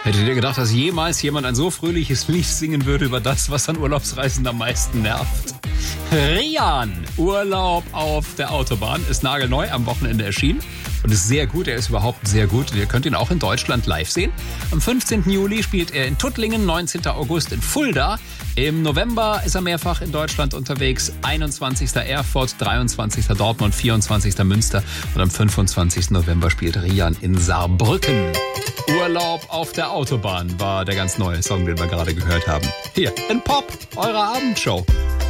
Hättet ihr gedacht, dass jemals jemand ein so fröhliches Lied singen würde über das, was an Urlaubsreisen am meisten nervt? Rian, Urlaub auf der Autobahn, ist nagelneu, am Wochenende erschienen und ist sehr gut. Er ist überhaupt sehr gut und ihr könnt ihn auch in Deutschland live sehen. Am 15. Juli spielt er in Tuttlingen, 19. August in Fulda. Im November ist er mehrfach in Deutschland unterwegs. 21. Erfurt, 23. Dortmund, 24. Münster und am 25. November spielt Rian in Saarbrücken. Urlaub auf der Autobahn war der ganz neue Song, den wir gerade gehört haben. Hier in Pop, eurer Abendshow.